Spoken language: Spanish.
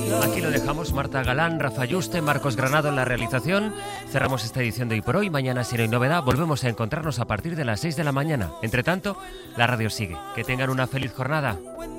Aquí lo dejamos, Marta Galán, Rafa Yuste, Marcos Granado en la realización. Cerramos esta edición de Hoy por Hoy. Mañana, si no hay novedad, volvemos a encontrarnos a partir de las 6 de la mañana. Entre tanto, la radio sigue. Que tengan una feliz jornada.